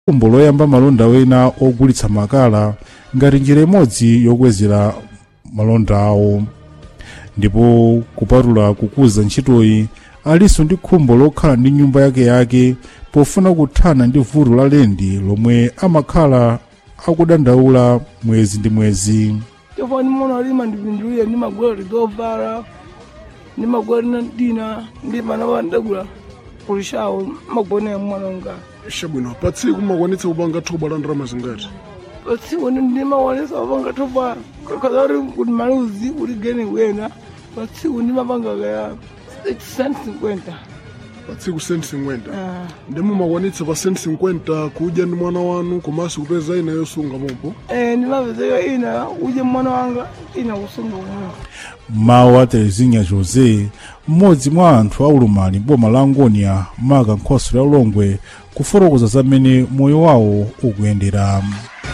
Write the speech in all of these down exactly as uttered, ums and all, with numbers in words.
khumbo loyamba malonda wena ogulitsa makala ngati njira imodzi yokwezera malonda awo, ndipo kupatula kukuza ntchitoyi aliso ndi khumbo lokhala ndi nyumba yake yake pofuna kuthana ndi vuto la lendi lomwe amakhala akudandaula mwezi ndi mwezi. Chofani mwana lima ndipindulia ni magweli zovala ni magweli dina ndi bana bandagula kulishawo magone mwananga. Shabwino patsi kumakwanitsa kupanga thoba la ndalama zingati? Patsi woni ndima wanisa kupanga thoba kakadari kuti maluzi kuti gene wena patsi woni mapanga ya cent cinquenta. Patsi ku cent cinquenta. Ah. Ndimo makwanitsa pa cent cinquenta kuja ndi mwana wanu komanso kupeza ina yosunga mompo. Eh ndi mapeza ina uje mwana wanga ina kusunga mompo. Mawu a Terezinha Jose, mmodzi mwa anthu aulumali boma la Angonia maka nkhoso la Ulongwe, kufotokoza zamene moyo wawo ukuyendera.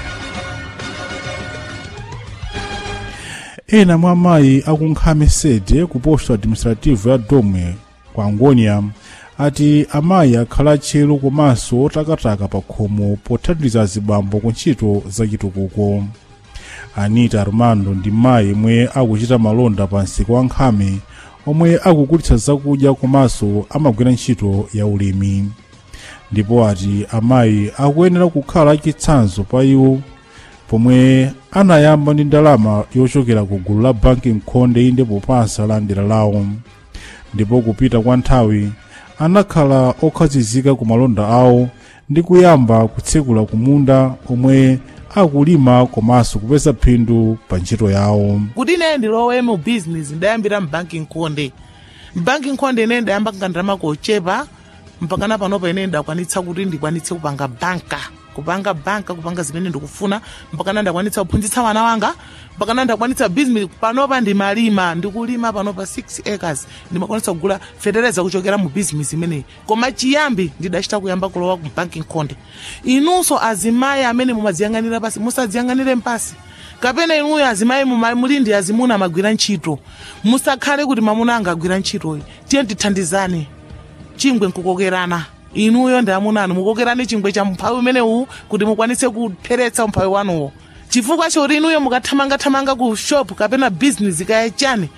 Ena mwa amayi akunkhame sede ku posto administrative ya Domwe kwa Angonia ati amayi akhala tchero komanso otakataka pa khomo pothandiza azibambo ku ntchito za chitukuko. Anita Armando ndi mayi mwe akuchita malonda pa msika wa nkhame omwe akugulitsa zakudya komanso amagwira ntchito ya ulimi, ndipo ati amayi akuyenera kukhala achitsanzo pa iwo pomwe anayamba ndi ndalama yochokera ku gulu la banki Nkhonde inde popasa la ndera lawo, ndipo kupita kwa nthawi anakhala okhazikika ku malonda awo ndi kuyamba kutsekula kumunda omwe akulima komanso kupeza phindu pa ntchito yawo. Kuti ine ndilowe mu business ndayambira mbanki Nkhonde. Mbanki Nkhonde ine ndayamba ngandalama kochepa mpakana panopa ine ndakwanitsa kuti ndikwanitse kupanga banka kupanga banka kupanga zimene ndikufuna mpakana ndakwanitsa kuphunzitsa wana wanga mpakana ndakwanitsa business panopa ndimalima ndikulima panopa six acres ndimakwanitsa kugula fertilizer kuchokera mu business imeneyi. Koma chiyambi ndidachita kuyamba kulowa ku banki Nkhonde. Inunso azimayi amene mumadziyang'anira pasi musadziyang'anire mpasi kapena inuyo azimayi mulindi azimuna magwira ntchito musakhale kuti mamuna anga agwira ntchitoyi. Tiye tithandizane chingwe nkukokerana. Inuyo ndi amuna anu mukokerane chingwe cha mphawi umenewu kuti mukwanitse kupheretsa umphawi wanuwo. Chifukwa choti inuyo mukathamanga thamanga ku shop kapena business kaya chani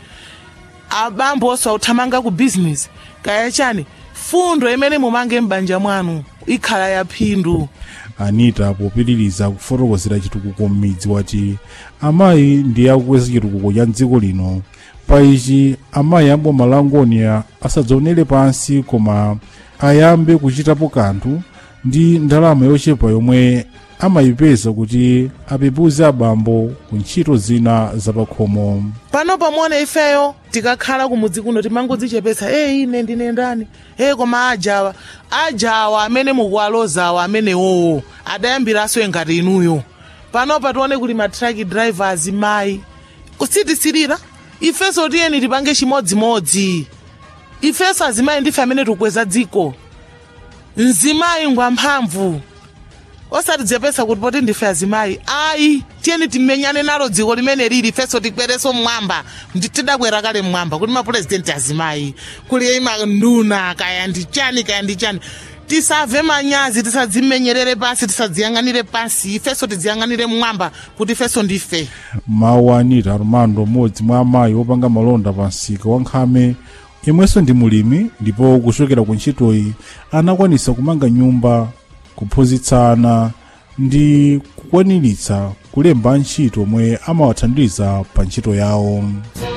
abambo oso uthamanga ku business kaya chani fundo imene mumange mbanja mwanu ikhala ya phindu. Anita popitiriza kufotokozera chitukuko m'midzi wati amayi ndi akukweza chitukuko cha dziko lino. Pa ichi amayi aboma la Angonia asadzaonere pansi koma ayambe kuchitapo kanthu ndi ndalama yochepa yomwe amayipeza kuti apepuze abambo ku ntchito zina zapakhomo. Pano pamone ifeyo tikakhala kumudzi kuno timangodzichepetsa eh ine ndine ndani eh koma ajawa ajawa amene mukuwalozawa amenewo adayambiranso ngati inuyo. Pano patione kuti ma truck drivers mayi kusitisirira ifeso tiyeni tipange chimodzimodzi. Ifeso azimayi ndife amene tukweza dziko. Nzimayi ngwa mphamvu osatidzepesa kuti poti ndife azimayi ayi tiyeni timenyane nalo dziko limene lili ifeso tikwereso mmwamba tidakwera kale mmwamba kuti ma president azimayi kuli ima nduna kaya ndichani kaya ndichani tisave manyazi tisadzimenyerere pasi tisadziyang'anire pasi ifeso tidziyang'anire mmwamba kuti ifeso ndife. Mawu a Anita Armando mmodzi mwa amayi opanga malonda pa msika wa nkhame imwenso ndi mulimi ndipo kuchokera ku ntchitoyi anakwanisa kumanga nyumba kuphunzitsana ndi kukwaniritsa kulemba ntchito omwe amawathandiza pa ntchito yawo.